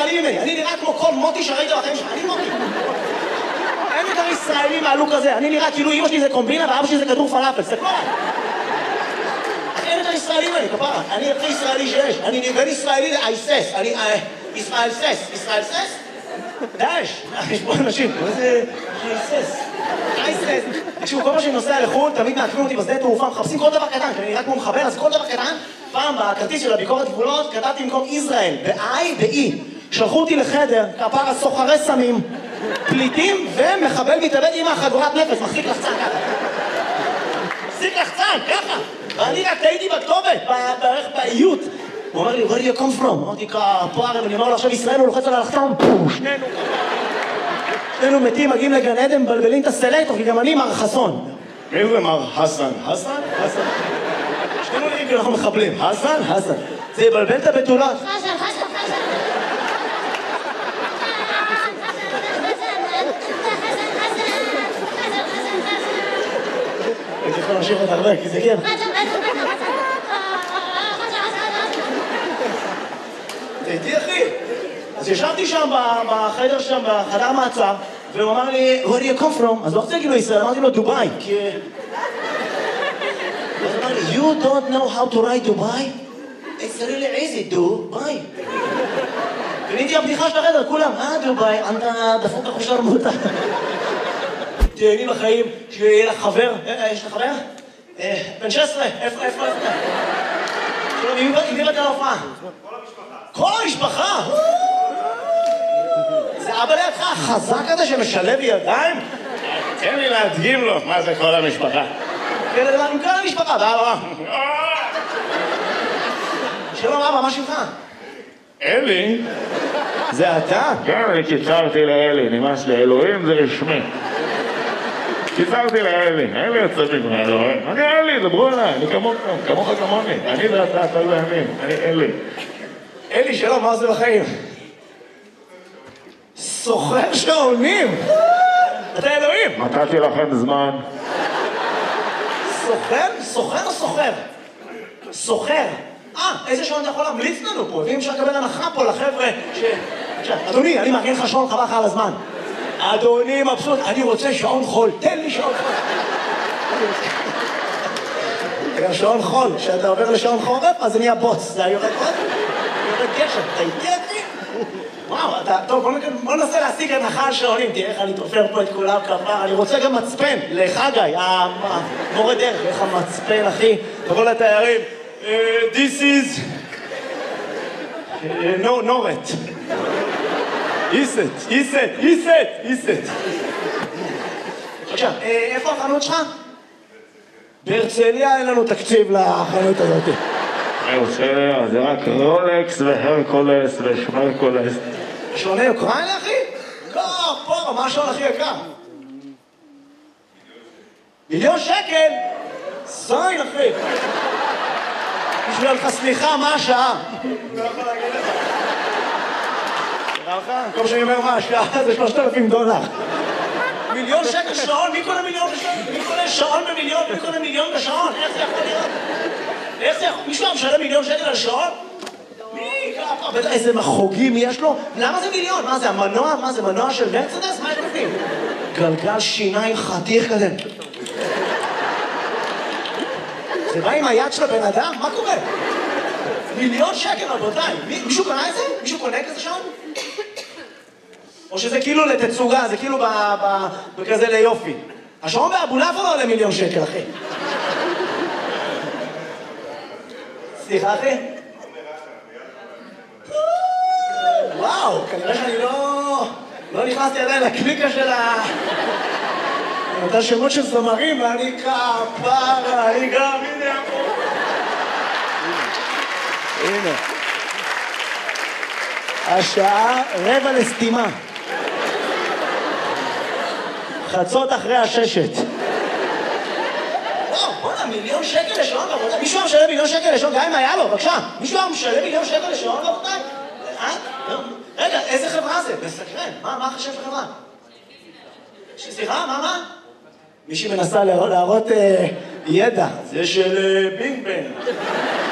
ישראלי ממני, אני נראה כמו כל מוטי שראית בחיים שלך, אני מוטי. אין יותר ישראלי מהלוק הזה, אני נראה כאילו אמא שלי זה קומבינה ואבא שלי זה כדור פלאפל, זה כל אין יותר ישראלי ממני, כפרה, אני הכי ישראלי שיש, אני בן ישראלי לאייסס, אני ישראל סס, ישראל סס? דאעש, יש פה אנשים, מה זה אייסס? תקשיבו, כל מה שאני נוסע לחו"ל, תמיד מעקבים אותי בשדה תעופה, מחפשים כל דבר קטן, כי אני נראה כמו מחבר, אז כל דבר קטן, פעם בכרטיס של הביקורת גבולות, כתבתי במקום ישראל, ב-I ב-E. שלחו אותי לחדר, כפרה סוחרי סמים, פליטים ומחבל מתאבד עם החגורת נפש, מחזיק לחצן ככה. מחזיק לחצן, ככה. ואני רק טעיתי בכתובת, בערך באיות. הוא אומר לי, where do you come from? אמרתי כפרה, ואני אומר לו עכשיו ישראל, הוא לוחץ על הלחצן, שנינו מתים, מגיעים לגן עדן, מבלבלים את הסלקטור, כי גם אני מר חסון. מי זה מר חסן? חסן? חסן. שנינו נראים כאילו אנחנו מחבלים. חסן? חסן. זה יבלבל את הבתולות. חסן, חסן, חסן. הייתי יכול להמשיך עוד הרבה, כי זה כן. זה איתי, אחי. אז ישבתי שם בחדר שם, בחדר מעצר, והוא אמר לי, where do you come from? אז לא רוצה להגיד לו ישראל, אמרתי לו דובאי, כי... אז הוא אמר לי, you don't know how to ride Dubai? It's really easy, דובאי. וניתי הבדיחה של החדר, כולם, דובאי, אתה דפוק החושר מותה. תהני לחיים, שיהיה לך חבר, יש לך חבר? בן 16, איפה? שלום, הביא את ההופעה. כל המשפחה? זה אבא לידך החזק הזה שמשלב ידיים? תן לי להדגים לו מה זה כל המשפחה. כן, עם כל המשפחה, ואבא. שלום אבא, מה שמך? אלי? זה אתה? כן, אני קיצרתי לאלי, נמאס לי, אלוהים זה רשמי. קיצרתי לאלי, אלי יוצא ממך, אלוהים. אני אלי, דברו אליי, אני כמוך כמוני. אני ואתה, אתה לא ימין, אני אלי. אלי, שלום, מה זה בחיים? סוחר שעונים! אתה אלוהים! נתתי לכם זמן. סוחר? סוחר או סוחר? סוחר. איזה שעון אתה יכול להמליץ לנו פה? ואם אפשר לקבל הנחה פה לחבר'ה ש... אדוני, אני מארגן לך שעון חבל לך על הזמן. אדוני מבסוט, אני רוצה שעון חול, תן לי שעון חול. גם שעון חול, כשאתה עובר לשעון חורף, אז זה נהיה בוץ. זה יורד עוד? יורד גשם, אתה איתי אחי? וואו, טוב, בוא ננסה להשיג הנחה על שעונים, תראה איך אני תופר פה את כולם כפר, אני רוצה גם מצפן, לחגי, המורה דרך, איך המצפן אחי, תבוא לתיירים, this is נורת. איסט. עכשיו, איפה החנות שלך? בהרצליה אין לנו תקציב לחנות הזאת. בהרצליה, זה רק רולקס והרקולס ושמרקולס. שעוני אוקראינה, אחי? לא, פה, מה השעון הכי יקר? מיליון שקל? זין, אחי. בשביל לך סליחה, מה השעה? לא יכול להגיד לך. נראה לך? כל שאני אומר מה השעה זה $3,000. מיליון שקל שעון? מי קונה מיליון בשעון? מי קונה שעון במיליון? מי קונה מיליון בשעון? איך זה יכול להיות? איך זה יכול? מישהו משלם מיליון שקל על שעון? מי? בטח איזה מחוגים יש לו? למה זה מיליון? מה זה המנוע? מה זה מנוע של מרצדס? מה יש בפנים? גלגל שיניים חתיך כזה. זה בא עם היד של הבן אדם? מה קורה? מיליון שקל רבותיי. מישהו קונה את זה? מישהו קונה כזה שעון? או שזה כאילו לתצוגה, זה כאילו בכזה ליופי. השעון באבולעפיה לא עולה מיליון שקל, אחי. סליחה, אחי? וואו, כנראה שאני לא נכנסתי עדיין לקליקה של אותה שמות של זמרים, ואני כפרה, אני גם, הנה פה. הנה. השעה 5:45. חצות אחרי הששת. וואו, בוא'נה, מיליון שקל לשעון, רבותיי. מישהו משלם מיליון שקל לשעון, גם אם היה לו, בבקשה. מישהו משלם מיליון שקל לשעון, רבותיי? רגע, איזה חברה זה? מסקרן. מה החשב של חברה? סליחה, מה? מישהי מנסה להראות ידע. זה של בינג בן.